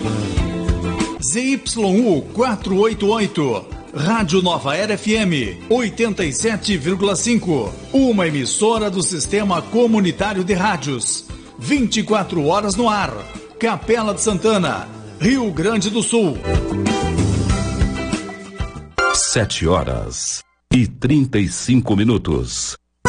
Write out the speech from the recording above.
ZYU 488, Rádio Nova Era FM 87,5, uma emissora do Sistema Comunitário de Rádios, 24 horas no ar, Capela de Santana, Rio Grande do Sul. 7h35.